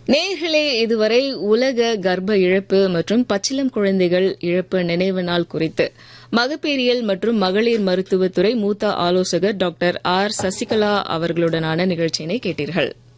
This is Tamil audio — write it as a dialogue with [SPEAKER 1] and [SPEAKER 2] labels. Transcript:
[SPEAKER 1] நேயர்களே, இதுவரை உலக கர்ப்ப இழப்பு மற்றும் பச்சிளம் குழந்தைகள் இழப்பு நினைவு நாள் குறித்து மகப்பேறியல் மற்றும் மகளிர் மருத்துவத்துறை மூத்த ஆலோசகர் டாக்டர் ஆர் சசிகலா அவர்களுடனான நிகழ்ச்சியினை கேட்டீர்கள்.